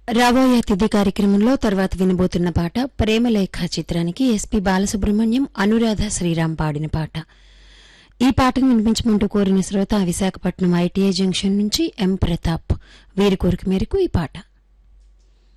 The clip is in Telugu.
రాబోయే అతిథి కార్యక్రమంలో తర్వాత వినబోతున్న పాట ప్రేమలేఖ చిత్రానికి ఎస్పీ బాలసుబ్రహ్మణ్యం, అనురాధ శ్రీరామ్ పాడిన పాట. ఈ పాటను వినిపించమంటూ కోరిన శ్రోత విశాఖపట్నం ఐటీఐ జంక్షన్ నుంచి ఎం ప్రతాప్. వీరి కోరిక మేరకు ఈ పాట.